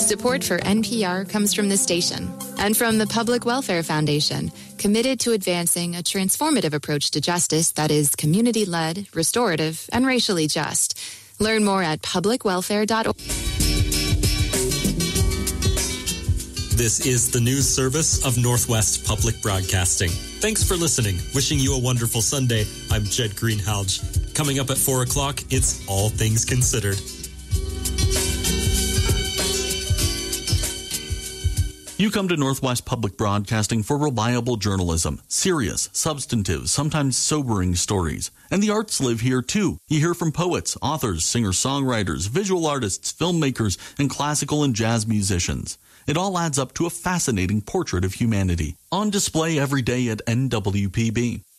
Support for NPR comes from the station and from the Public Welfare Foundation, committed to advancing a transformative approach to justice that is community-led, restorative, and racially just. Learn more at publicwelfare.org. This is the news service of Northwest Public Broadcasting. Thanks for listening. Wishing you a wonderful Sunday. I'm Jed Greenhalgh. Coming up at 4 o'clock, it's All Things Considered. You come to Northwest Public Broadcasting for reliable journalism, serious, substantive, sometimes sobering stories. And the arts live here too. You hear from poets, authors, singer-songwriters, visual artists, filmmakers, and classical and jazz musicians. It all adds up to a fascinating portrait of humanity. On display every day at NWPB.